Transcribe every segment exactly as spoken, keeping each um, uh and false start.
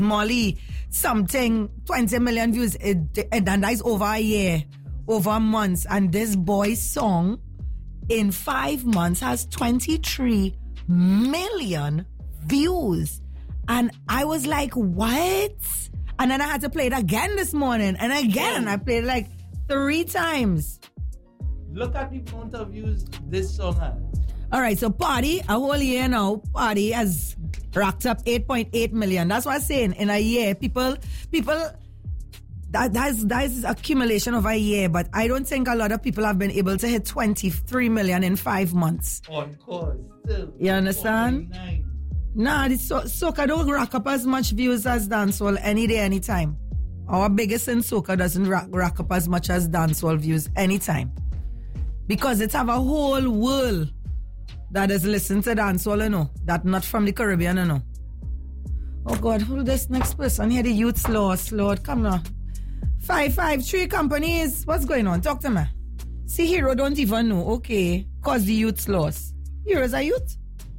Molly, something, twenty million views, it, and that's over a year, over months. And this boy's song in five months has twenty-three million views. And I was like, what? And then I had to play it again this morning. And again, I played it like three times. Look at the amount of views this song has. All right, so Party, a whole year now, Party has racked up eight point eight million. That's what I'm saying. In a year, people, people, that, that's, that's accumulation of a year, but I don't think a lot of people have been able to hit twenty-three million in five months. On course, still. You understand? Nah, this so- soca don't rack up as much views as dancehall any day, anytime. Our biggest in soca doesn't rack, rack up as much as dancehall views anytime. Because it's have a whole world that is listening to dancehall, you know, that not from the Caribbean, you know. Oh God, who this next person here? The youth's lost, Lord, come now. Five, five, three companies. What's going on? Talk to me. See, Hero don't even know. Okay, cause the youth's lost. Hero's a youth.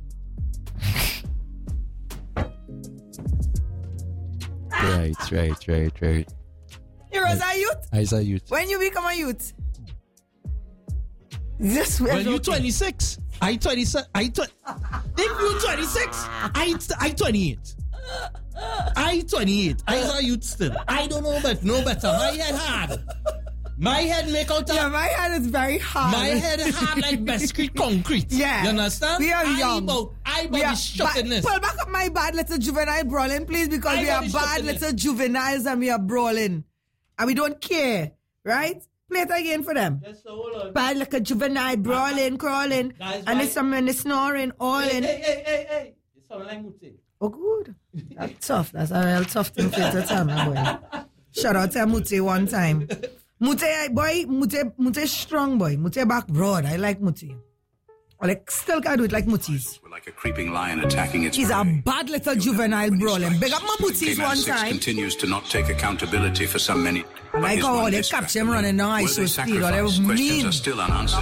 Right, right, right, right. Hero's a youth. I's a youth. When you become a youth. This well, you twenty-six. I twenty-seven. I tw- If you twenty-six, I I twenty-eight. I twenty-eight. I's a youth still. I don't know but no better. My head hard. My head make out of... Yeah, my head is very hard. My head is hard like biscuit concrete. Yeah. You understand? We are young. I about the shockedness. Pull back up my bad little juvenile brawling, please, because I we are bad little juveniles and we are brawling. And we don't care, right? Play it again for them. Yes, so hold on. Bad little juvenile, brawling, crawling, Guys, and there's some in the snoring, all hey, in. Hey, hey, hey, hey. It sounds like Mute. Oh, good. That's tough. That's a real tough thing for you to tell me, boy. Shout out to Mute one time. Mute, boy, Mute, Mute strong, boy. Mute back broad. I like Mute. I like, still can't do it like Mutis. Like a creeping lion attacking its He's prey. a bad little juvenile brawling. Big up my Mutis one time. Continues to not take accountability for some many. I like how they capture him running down. I so speed. All they Questions mean. are still unanswered.